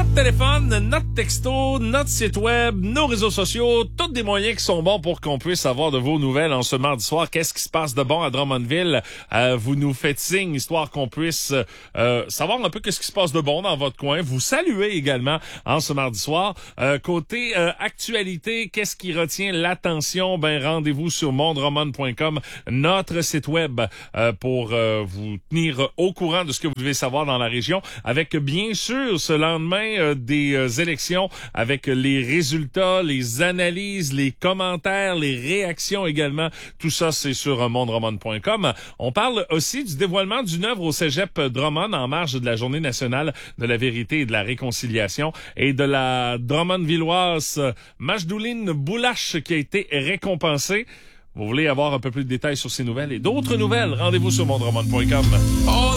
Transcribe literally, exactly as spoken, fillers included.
Notre téléphone, notre texto, notre site web, nos réseaux sociaux, tous des moyens qui sont bons pour qu'on puisse avoir de vos nouvelles en ce mardi soir. Qu'est-ce qui se passe de bon à Drummondville? Euh, vous nous faites signe, histoire qu'on puisse euh, savoir un peu qu'est-ce qui se passe de bon dans votre coin. Vous saluez également en ce mardi soir. Euh, côté euh, actualité, qu'est-ce qui retient l'attention? Ben, rendez-vous sur mondroman point com, notre site web, euh, pour euh, vous tenir au courant de ce que vous devez savoir dans la région, avec bien sûr ce lendemain euh, des euh, élections, avec les résultats, les analyses, les commentaires, les réactions également. Tout ça, c'est sur euh, mondroman point com. On parle aussi du dévoilement d'une œuvre au Cégep Drummond en marge de la Journée nationale de la vérité et de la réconciliation, et de la Drummondvilloise Majdouline Boulache qui a été récompensée. Vous voulez avoir un peu plus de détails sur ces nouvelles et d'autres nouvelles? Rendez-vous sur mondroman point com. Oh!